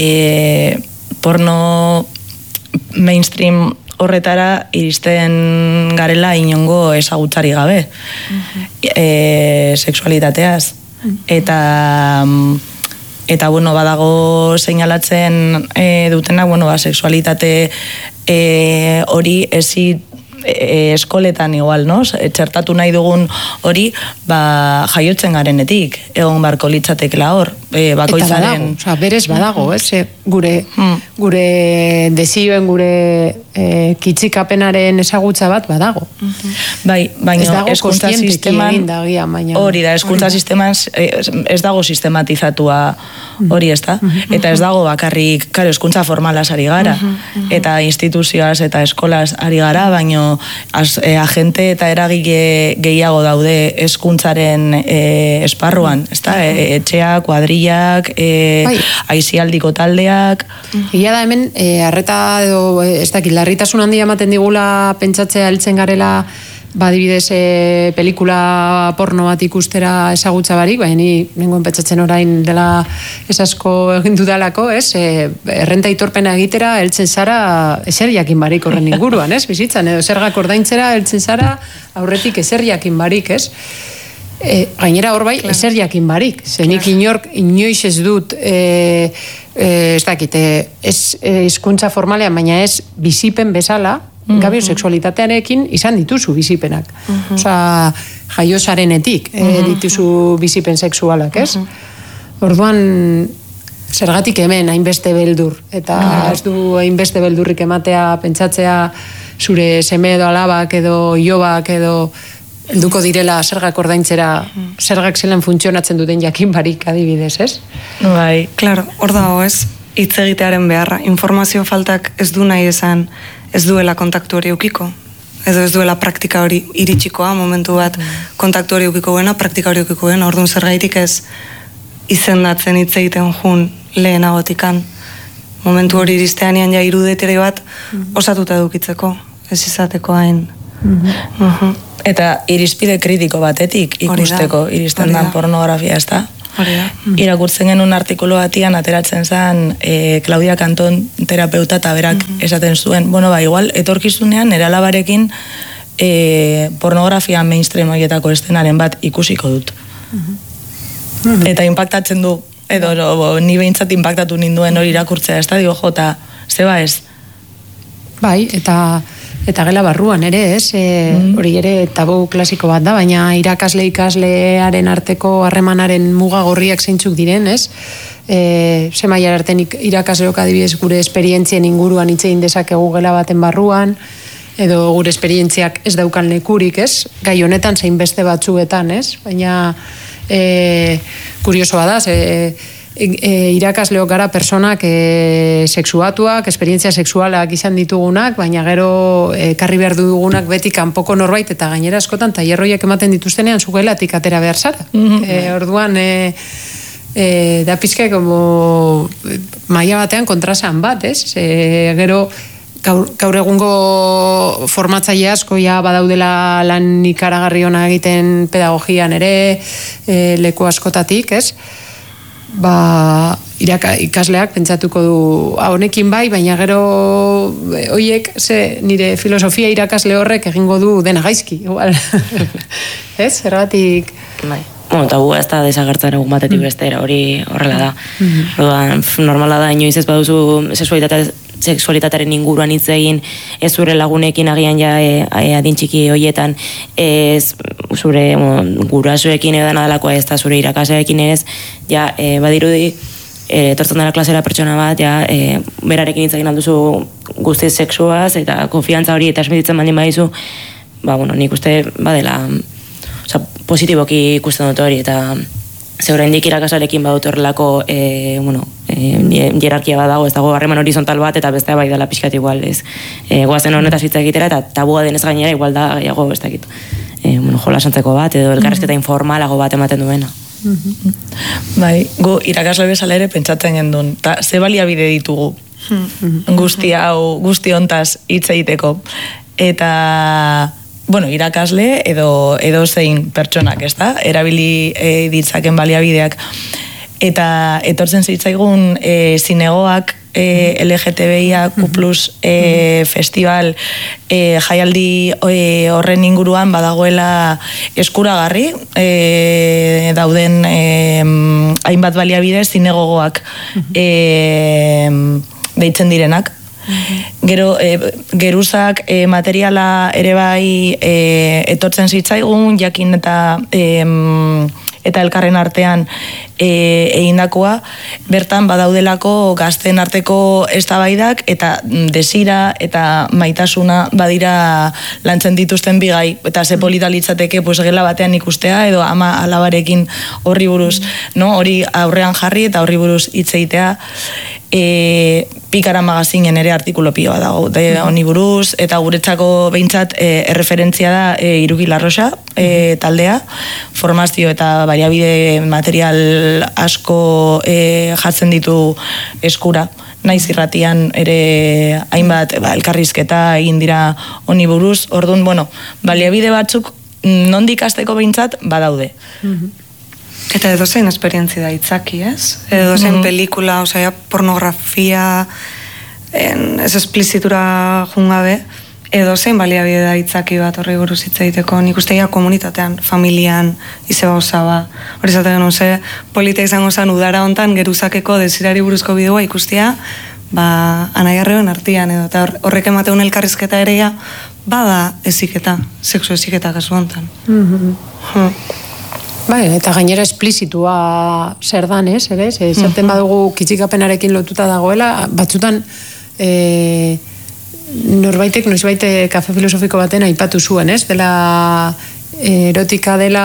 porno mainstream horretara iristen garela inongo ezagutzari gabe sexualitateaz. Eta badago seinalatzen dutenak, sexualitate hori ezi eskoletan igual, no? Txertatu nahi dugun hori, jaiotzen garenetik, egon barko litzatekela hor, bakoitzaren... Eta badago, berez badago, gure desioen, gure kitzikapenaren ezagutza bat badago. Bai, baina eskuntza sisteman... Hori da, eskuntza sisteman ez dago sistematizatua hori, ez da? Eta ez dago bakarrik, eskuntza formalaz ari gara, eta instituzioaz eta eskolaz ari gara, baina agente eta eragile gehiago daude hezkuntzaren esparruan, ezta? Etxea, kuadrilla, terapiak, aizialdiko taldeak. Ia da hemen, arreta edo, ez dakit, larritasun handia ematen digula pentsatzea heltzen garela, badibidez pelikula porno bat ikustera ezagutza barik, baina ni nengoen pentsatzen orain dela esasko egin dudalako, ez? Errenta aitorpena egitera heltzen zara ezer jakin barik horren inguruan, ez? Bizitzan, edo zergak ordaintzera heltzen zara aurretik ezer jakin barik, ez? Gainera hor bai, ezer jakin barik. Zenik inork inoiz ez dut ez dakit, ez hizkuntza formalean, baina ez bizipen bezala, gabio sexualitatearekin izan dituzu bizipenak. Osa, jaiosarenetik dituzu bizipen sexualak, ez? Orduan, zergatik hemen hainbeste beldur, eta ez du hainbeste beldurrik ematea pentsatzea zure seme edo alabak edo ilobak edo helduko direla zergak ordaintzera, zergak zelan funtzionatzen duten jakin barik adibidez, ez? Bai, claro, hor dago, ez? Hitz egitearen beharra. Informazio faltak ez du nahi esan ez duela kontaktu hori eukiko. Edo ez duela praktika hori iritsikoa, momentu bat kontaktu hori eukiko buena, praktika hori eukiko buena. Orduan zergaitik ez izendatzen hitz egiten jun lehenagotikan. Momentu hori iristeanean ja irudetere bat osatuta edukitzeko. Ez izateko hain. Eta irizpide kritiko batetik ikusteko iristen dan pornografia, ez da? Irakurtzen genuen artikulu batian ateratzen zen Claudia Canton terapeuta eta berak esaten zuen, bueno, igual etorkizunean nire alabarekin pornografia mainstream horietako estenaren bat ikusiko dut. Eta impactatzen du, edo ni behintzat impactatu ninduen hori irakurtzea, ez da, digo, jota, zeba ez? Bai, eta gela barruan ere, ez? Hori ere tabu klasiko bat da, baina irakasle-ikaslearen arteko harremanaren muga gorriak zeintzuk diren, ez? Ze mailara artean irakasleok adibidez gure esperientzien inguruan hitz egin dezakegu gela baten barruan, edo gure esperientziak ez daukan lekurik, ez? Gai honetan zein beste batzuetan, ez? Baina kuriosoa da, irakasleok gara personak sexuatuak, esperientzia sexualak izan ditugunak, baina gero karri behar dugunak beti kanpoko norbait, eta gainera askotan tailerroiak ematen dituztenean zugelatik atera behar zara. Orduan da pizka como maila batean kontrasan bat, ez? Gero gaur egungo formatzaile asko ja badaudela lan ikaragarri ona egiten pedagogian ere leku askotatik, ez? Ikasleak pentsatuko du honekin bai, baina gero hoiek nire filosofia irakasle horrek egingo du dena gaizki, igual. Ez? Zergatik... Bueno, tabua ez da desagertzen egun batetik bestera, hori horrela da. Normala da, inoiz ez baduzu sexualitatearen inguruan hitz egin, ez zure lagunekin agian ja adin txiki hoietan, ez zure gurasoekin edo dalakoa ez da zure irakasleekin ez, ja badirudi etortzen dela klasera pertsona bat, ja berarekin hitz egin alduzu guztiz sexuaz, eta konfiantza hori eta esmetitzen baldin badizu, nik uste badela positiboki ikusten dut hori, eta zeure indik irakasleekin badut horrelako hierarkia bat dago, ez dago harreman horizontal bat, eta bestea bai dela pixkat igual, ez goazen honetaz hitz egitera, eta tabua denez gainera igual da, gehiago, ez dakit jolasantzeko bat, edo elkarrezketa informalago bat ematen duena. Bai, gu irakasle bezala ere pentsatzen gendun, eta ze baliabide ditugu guzti hontaz hitz egiteko, eta irakasle edo zein pertsonak, ez da? Erabili ditzaken baliabideak. Eta etortzen zitzaigun zinegoak LGTBIQ+ festival jaialdi horren inguruan badagoela eskuragarri dauden hainbat baliabide zinegogoak deitzen direnak. Gero, geruzak materiala ere bai etortzen zitzaigun, jakin eta elkarren artean egindakoa, bertan badaudelako gazten arteko eztabaidak eta desira eta maitasuna badira lantzen dituzten bigai, eta ze polita litzateke gela batean ikustea edo ama alabarekin horri buruz, hori aurrean jarri eta horri buruz hitz egitea, Pikara magazinen ere artikulo pilo bat dago honi buruz, eta guretzako behintzat erreferentzia da Iruki Larroxa taldea, formazio eta baliabide material asko jatzen ditu eskura, naiz irratian ere hainbat elkarrizketa egin dira honi buruz, orduan, baliabide batzuk nondik hasteko behintzat badaude. Eta edozein esperientzia da itzaki, ez? Edozein pelikula, osea, pornografia, ez esplizitura jungabe, edozein baliabide da itzaki bat horri buruz hitz egiteko, nik uste komunitatean, familian, izeba osaba. Hori zaten genuen, polita izango zen udara hontan geruzakeko desirari buruzko bideoa ikustia, anaiarreuen artian, edo, eta horrek emateun elkarrizketa ereia, bada eziketa, sexu eziketa kasu hontan. Bai, eta gainera esplizitua zer dan, ez, ere? Zerten badugu kitxikapenarekin lotuta dagoela, batzutan norbaitek, noizbaite kafe filosofiko baten aipatu zuen, ez? Dela erotika dela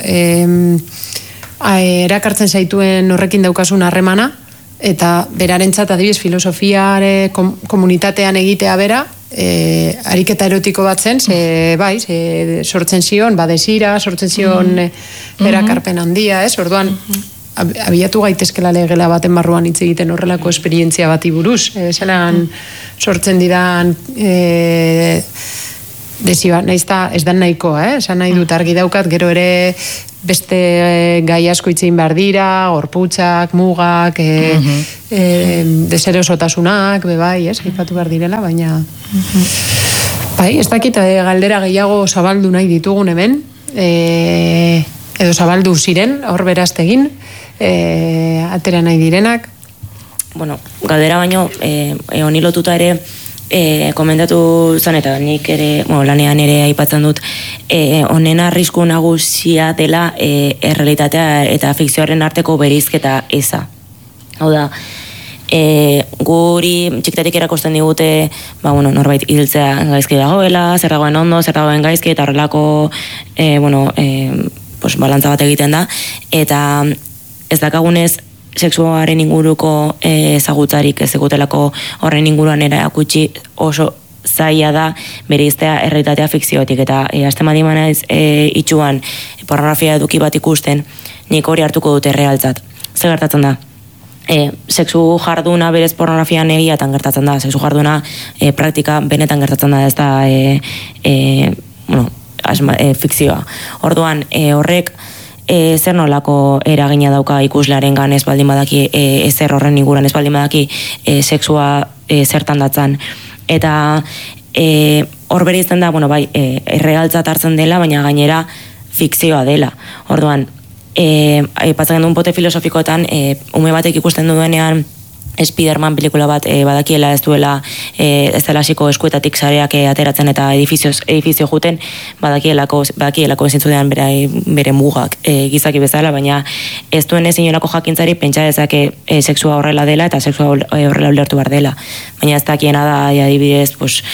erakartzen zaituen horrekin daukasun harremana, eta berarentzat adibidez filosofiare komunitatean egitea bera, ariketa erotiko bat zen, sortzen zion, desira, sortzen zion erakarpen handia, ez? Orduan, abiatu gaitezkela legela baten barruan hitz egiten horrelako esperientzia bati buruz. Zelan sortzen didan desiba, naizta ez dan nahikoa, esan nahi dut argi daukat, gero ere beste gai asko itzein behar dira, gorputzak, mugak, deserosotasunak, bai, aipatu behar direla, baina bai, ez dakit galdera gehiago zabaldu nahi ditugun hemen, edo zabaldu ziren, hor beraztegin, atera nahi direnak. Bueno, galdera baino, honi lotuta ere, komentatu zen eta nik ere, lanean ere aipatzen dut, honen arrisku nagusia dela errealitatea eta fikzioaren arteko bereizketa eza. Hau da, guri txiktatik erakusten digute, norbait hiltzea gaizki dagoela, zer dagoen ondo, zer dagoen gaizki, eta horrelako balantza bat egiten da, eta ez dakagunez sexuaren inguruko ezagutzarik ez egutelako horren inguruan erakutsi oso zaila da bereiztea errealitatea fikziotik, eta aztemadi manaiz itxuan pornografia eduki bat ikusten, nik hori hartuko dute errealtzat. Zer gertatzen da? Sexu jarduna berez pornografian egiatan gertatzen da, sexu jarduna praktika benetan gertatzen da, ez da fikzioa. Orduan, horrek zer nolako eragina dauka ikuslearen gan ez baldin badaki, ezer horren inguruan ez baldin badaki sexua zertan datzan. Eta hor bereizten da, errealtzat hartzen dela, baina gainera fikzioa dela. Orduan, aipatzen duen pote filosofikoetan, ume batek ikusten duenean Spiderman pelikula bat badakiela ez duela ez dela hasiko eskuetatik sareak ateratzen eta edifizio juten, badakielako ezintzudean bere mugak gizaki bezala, baina ez duen ezin inolako jakintzari pentsa dezake sexua horrela dela eta sexua horrela ulertu behar dela. Baina ez dakiena da, adibidez,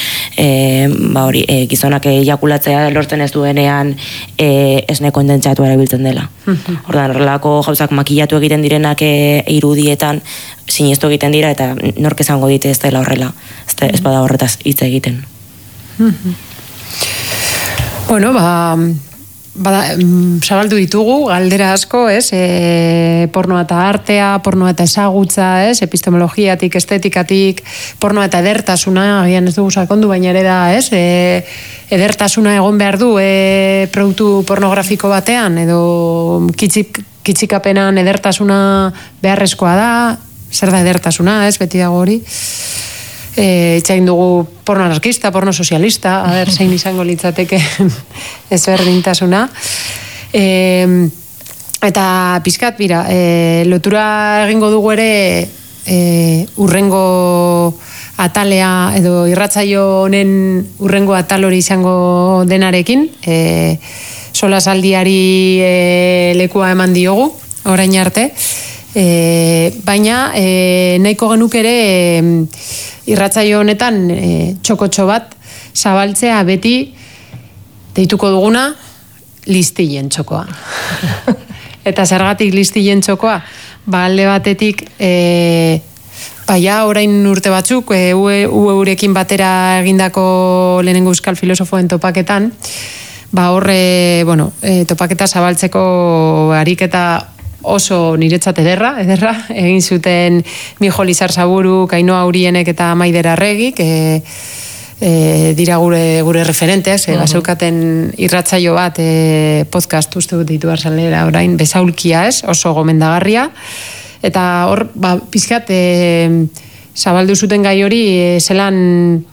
gizonak ejakulatzea lortzen ez duenean esne kondentsatua erabiltzen dela. Ordan horrelako gauzak makillatu egiten direnak irudietan sinestu egiten dira eta nork esango dite ez dela horrela, ez bada horretaz hitz egiten. Bueno, zabaldu ditugu galdera asko, ez? Pornoa eta artea, pornoa eta ezagutza, ez? Epistemologiatik, estetikatik, pornoa eta edertasuna, agian ez dugu sakondu, baina ere da, ez? Edertasuna egon behar du produktu pornografiko batean, edo kitxikapenan edertasuna beharrezkoa da, zer da edertasuna, ez, beti dago hori. Itxain dugu porno anarkista, porno sozialista, zein izango litzateke ezberdintasuna. Eta pizkat, bira, lotura egingo dugu ere urrengo atalea, edo irratsaio honen urrengo atal hori izango denarekin, solasaldiari lekua eman diogu, orain arte, baina nahiko genuk ere irratsaio honetan txokotxo bat zabaltzea beti deituko duguna listilen txokoa. Eta zergatik listilen txokoa? Alde batetik Baina, orain urte batzuk, ueurekin batera egindako lehenengo euskal filosofoen topaketan, horre, topaketa zabaltzeko ariketa oso niretzat ederra, egin zuten Mijo Lizarzaburu, Ainhoa Aurienek eta Maider Arregik, dira gure referenteak, bazeukaten irratzaio bat podcast uste dut ditu arzalera orain, bezaulkia oso gomendagarria, eta hor, pizkat, zabaldu zuten gai hori, zelan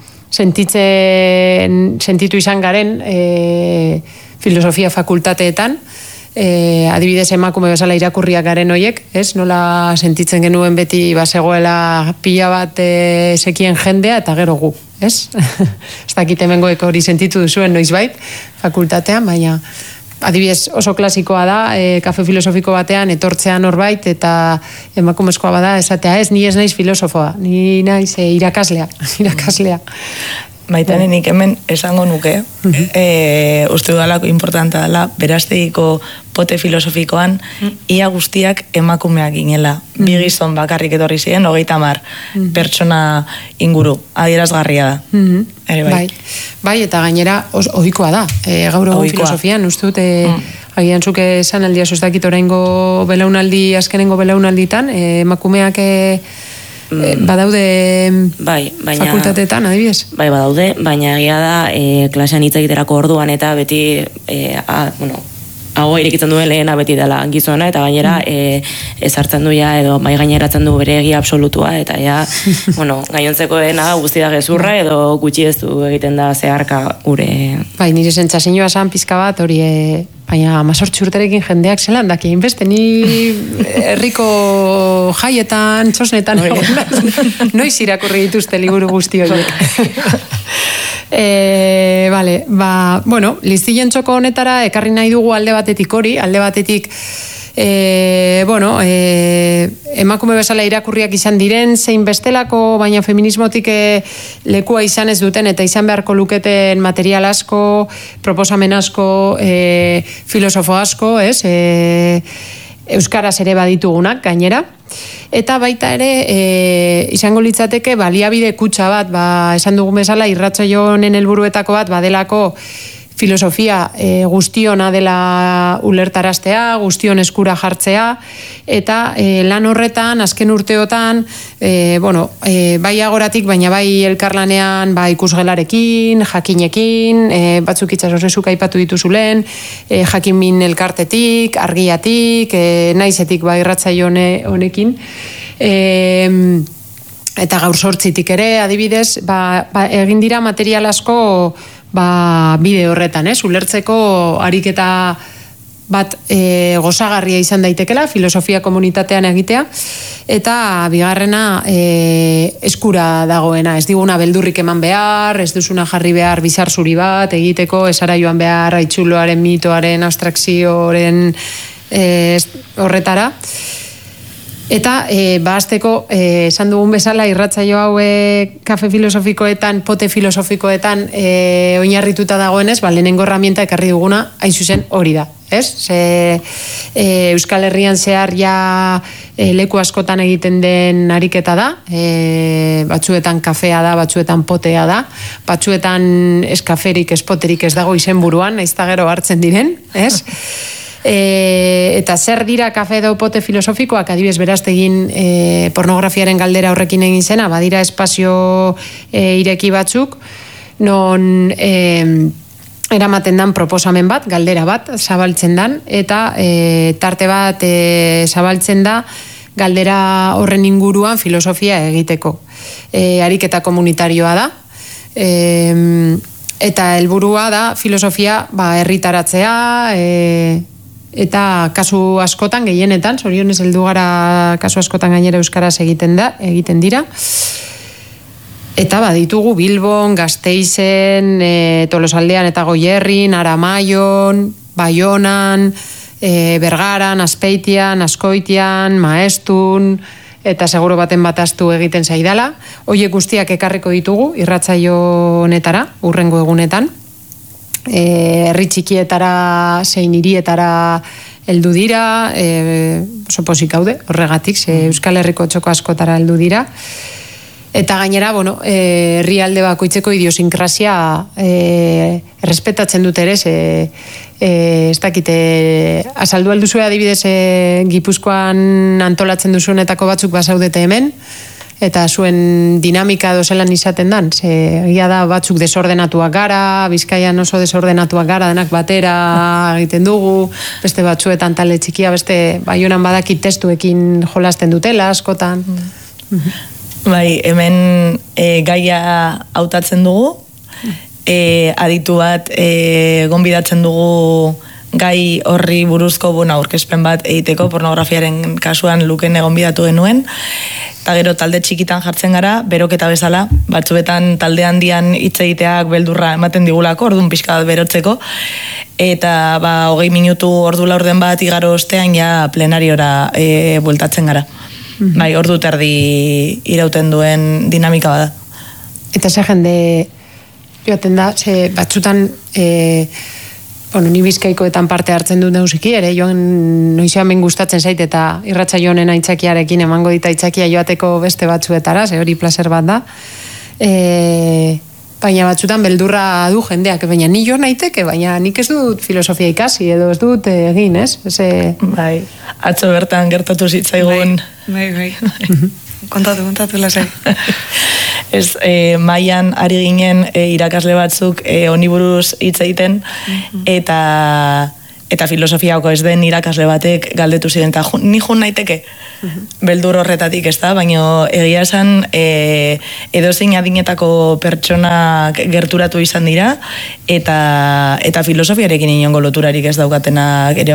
sentitu izan garen filosofia fakultateetan, adibidez emakume bezala irakurriak garen hoiek, nola sentitzen genuen beti bazegoela pila bat sekien jendea eta gero gu, ez dakit hemengoek hori sentitu duzuen noizbait fakultatean, baina adibidez oso klasikoa da, kafe filosofiko batean etortzean horbait eta emakumezkoa bada esatea, ni ez naiz filosofoa, ni naiz irakaslea. Maitane nik hemen esango nuke, uste dudalako importanta dela, beraztegiko pote filosofikoan, ia guztiak emakumeak ginela. Bi gizon bakarrik etorri ziren, 30 pertsona inguru, adierazgarria da. Bai, eta gainera ohikoa da, gaur egun filosofian, uste dut, agian zuke esan aldia sustakit oraingo belaunaldi, azkenengo belaunalditan, emakumeak badaude fakultateetan, adibidez? Bai, badaude, baina egia da klasean hitz egiterako orduan eta beti hau irekitzen duen lehena beti dela gizona eta gainera ezartzen du edo mai gaineratzen du bere egia absolutua eta gainontzekoena guzti da gezurra edo gutxi ez du egiten da zeharka gure... Bai, nire sentsazioa esan pizka bat hori baina 18 urterekin jendeak zelan daki, inbeste, ni herriko jaietan, txosnetan, noiz irakurri dituzte liburu guzti horiek. Liztien txoko honetara ekarri nahi dugu alde batetik hori, alde batetik emakume bezala irakurriak izan diren, zein bestelako, baina feminismotik lekua izan ez duten eta izan beharko luketen material asko, proposamen asko, filosofo asko, euskaraz ere baditugunak gainera. Eta baita ere, izango litzateke baliabide kutxa bat, esan dugun bezala, irratsaio honen helburuetako bat, badelako filosofia guztiona dela ulertaraztea, guztion eskura jartzea, eta lan horretan, azken urteotan, bai agoratik, baina bai elkarlanean ikusgelarekin, jakinekin, batzuk itxasozezuk aipatu dituzulen, jakinmin elkartetik, argiatik, naizetik irratsaio honekin, eta gaur sortzitik ere, adibidez, egin dira material asko bide horretan, ulertzeko ariketa bat gozagarria izan daitekela, filosofia komunitatean egitea, eta bigarrena eskura dagoena, ez diguna beldurrik eman behar, ez duzuna jarri behar bizar zuri bat, egiteko esara joan behar haitzuloaren, mitoaren, abstrakzioaren horretara. Eta, azteko, esan dugun bezala, irratsaio hauek kafe filosofikoetan, pote filosofikoetan oinarrituta dagoenez, lehenengo herramienta ekarri duguna, hain zuzen hori da, ez? Euskal Herrian zehar leku askotan egiten den ariketa da, batzuetan kafea da, batzuetan potea da, batzuetan ez kaferik, ez poterik ez dago izenburuan, nahiz eta gero hartzen diren, ez? Eta zer dira kafe edo pote filosofikoak, adibidez beraztegin pornografiaren galdera horrekin egin zena, badira espazio ireki batzuk, non eramaten dan proposamen bat, galdera bat, zabaltzen dan, eta tarte bat zabaltzen da galdera horren inguruan filosofia egiteko. Ariketa komunitarioa da, eta helburua da filosofia herritaratzea, eta kasu askotan, gehienetan, zorionez heldu gara kasu askotan gainera euskaraz egiten dira. Eta ditugu Bilbon, Gasteizen, Tolosaldean eta Goierrin, Aramaion, Baionan, Bergaran, Azpeitian, Azkoitian, Maestun, eta seguro baten bataztu egiten zaidala. Hoiek guztiak ekarriko ditugu irratsaio honetara, hurrengo egunetan. Herri txikietara, zein hirietara heldu dira, oso pozik gaude, horregatik, Euskal Herriko txoko askotara heldu dira. Eta gainera, herrialde bakoitzeko idiosinkrazia errespetatzen dut ere, ez dakite, azaldu alduzu adibidez Gipuzkoan antolatzen duzunetako batzuk bazaudete hemen, eta zuen dinamika dozelan izaten dan, egia da batzuk desordenatuak gara, Bizkaian oso desordenatuak gara, denak batera egiten dugu, beste batzuetan tale txikia, beste Baionan badakit testuekin jolasten dutela askotan. Bai, hemen gaia hautatzen dugu, aditu bat gonbidatzen dugu gai horri buruzko aurkezpen bat egiteko, pornografiaren kasuan Luken gonbidatu genuen, eta gero talde txikitan jartzen gara, beroketa bezala, batzuetan talde handian hitz egiteak beldurra ematen digulako, orduan pixka bat berotzeko, eta 20 minutu ordu laurden bat igaro ostean ja plenariora bueltatzen gara. Bai, ordu terdi irauten duen dinamika bada. Eta ze jende joaten da, batzutan ni Bizkaikoetan parte hartzen dut nausiki ere, joan noizean ben gustatzen zait eta irratsaioen aitzakiarekin emango dit aitzakia joateko beste batzuetara, hori placer bat da. Baina batzutan beldurra du jendeak, baina ni jo naiteke, baina nik ez dut filosofia ikasi edo ez dut egin, ez? Bai, atzo bertan gertatu zitzaigun. Bai. Kontatu lasai. Ez, mailan ari ginen irakasle batzuk honi buruz hitz egiten, eta filosofiako ez den irakasle batek galdetu ziren, eta ni jun naiteke beldur horretatik, ez da, baina egia esan edozein adinetako pertsonak gerturatu izan dira, eta filosofiarekin inongo loturarik ez daukatenak ere